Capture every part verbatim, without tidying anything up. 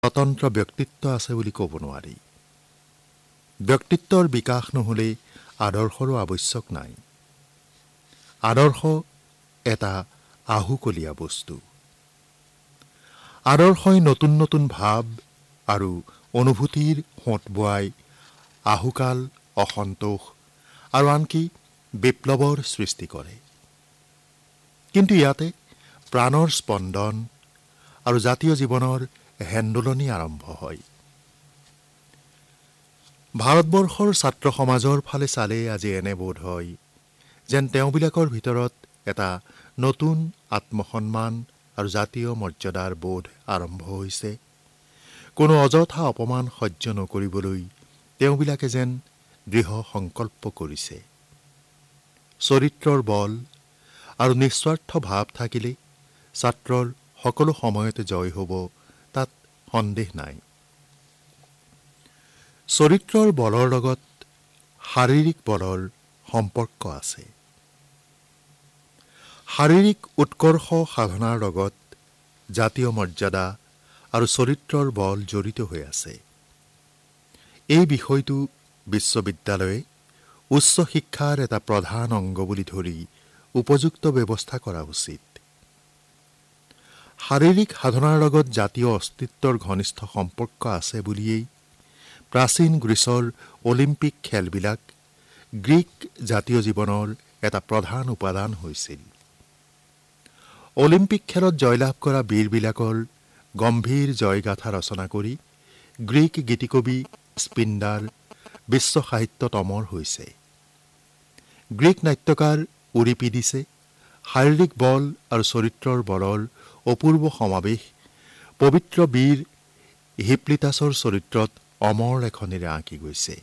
স্বতন্ত্ৰ ব্যক্তিত্ব আছে বুলি ক'ব নোৱাৰি। ব্যক্তিত্বৰ বিকাশ নহ'লে আদৰ্শৰো আৱশ্যক নাই। আদৰ্শ এটা আহুকলীয়া বস্তু। আদৰ্শই নতুন নতুন ভাৱ আৰু অনুভূতিৰ সোঁত বোৱাই আহুকাল, অসন্তোষ আৰু আনকি বিপ্লৱৰ সৃষ্টি কৰে। কিন্তু ইয়াতে প্ৰাণৰ স্পন্দন আৰু জাতীয় জীৱনৰ হেন্দোলনি আৰম্ভ হয়। ভাৰতবৰ্ষৰ ছাত্ৰ সমাজৰ ফালে চালে আজি এনে বোধ হয় যেন তেওঁবিলাকৰ ভিতৰত এটা নতুন আত্মসন্মান আৰু জাতীয় মৰ্যাদাৰ বোধ আৰম্ভ হৈছে। কোনো অযথা অপমান সহ্য নকৰিবলৈ তেওঁবিলাকে যেন দৃঢ় সংকল্প কৰিছে। চৰিত্ৰৰ বল আৰু নিস্বাৰ্থ ভাৱ থাকিলে ছাত্ৰৰ সকলো সময়তে জয় হ'ব, তাত সন্দেহ নাই। চৰিত্ৰৰ বলৰ লগত শাৰীৰিক বলৰ সম্পৰ্ক আছে। শাৰীৰিক উৎকৰ্ষ সাধনাৰ লগত জাতীয় মৰ্যাদা আৰু চৰিত্ৰৰ বল জড়িত হৈ আছে। এই বিষয়টো বিশ্ববিদ্যালয়ে উচ্চ শিক্ষাৰ এটা প্ৰধান অংগ বুলি ধৰি উপযুক্ত ব্যৱস্থা কৰা উচিত। শাৰীৰিক সাধনাৰ লগত জাতীয় অস্তিত্বৰ ঘনিষ্ঠ সম্পৰ্ক আছে বুলিয়েই প্ৰাচীন গ্ৰীচৰ অলিম্পিক খেলবিলাক গ্ৰীক জাতীয় জীৱনৰ এটা প্ৰধান উপাদান হৈছিল। অলিম্পিক খেলত জয়লাভ কৰা বীৰবিলাকৰ গম্ভীৰ জয়গাথা ৰচনা কৰি গ্ৰীক গীতিকবি স্পিণ্ডাৰ বিশ্ব সাহিত্যত অমৰ হৈছে। গ্ৰীক নাট্যকাৰ ইউৰিপিডিছে শাৰীৰিক বল আৰু চৰিত্ৰৰ বলৰ অপূৰ্ব সমাৱেশ পবিত্ৰ বীৰ হিপ্লিটাছৰ চৰিত্ৰত অমৰ লেখনিৰে আঁকি গৈছে।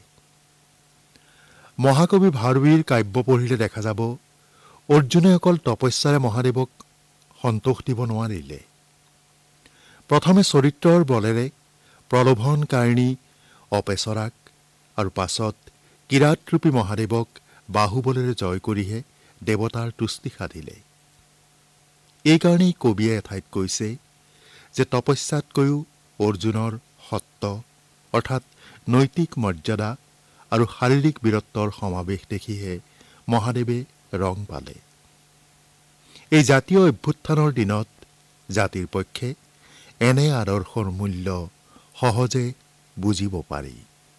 মহাকবি ভাৰবীৰ কাব্য পঢ়িলে দেখা যাব অৰ্জুনে অকল তপস্যাৰে মহাদেৱক সন্তোষ দিব নোৱাৰিলে। প্ৰথমে চৰিত্ৰৰ বলেৰে প্ৰলোভনকাৰিণী অপেচৰাক আৰু পাছত কিৰাতৰূপী মহাদেৱক বাহুবলেৰে জয় কৰিহে দেৱতাৰ তুষ্টি সাধিলে। এইকাৰণেই কবিয়ে এঠাইত কৈছে যে তপস্যাতকৈও অৰ্জুনৰ সত্ব অৰ্থাৎ নৈতিক মৰ্যাদা আৰু শাৰীৰিক বীৰত্বৰ সমাৱেশ দেখিহে মহাদেৱে ৰং পালে। এই জাতীয় অভ্যুত্থানৰ দিনত জাতিৰ পক্ষে এনে আদৰ্শৰ মূল্য সহজে বুজিব পাৰি।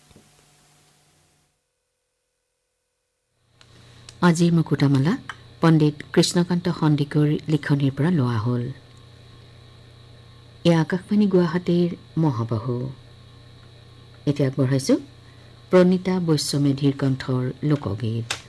আজিৰ মুকুতামালা পণ্ডিত কৃষ্ণকান্ত সন্দিকৈৰ লিখনিৰ পৰা লোৱা হ'ল। এয়া আকাশবাণী গুৱাহাটীৰ মহাবাহু। এতিয়া আগবঢ়াইছো প্ৰণীতা বৈশ্যমেধিৰ কণ্ঠৰ লোকগীত।